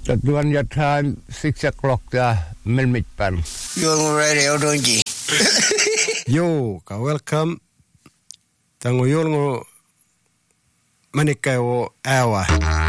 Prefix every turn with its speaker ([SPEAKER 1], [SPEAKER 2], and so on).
[SPEAKER 1] Tuan your time 6 o'clock Melmitpan.
[SPEAKER 2] You're radio, don't you?
[SPEAKER 3] Yo, ka welcome. Tango yolngo manikay o awa.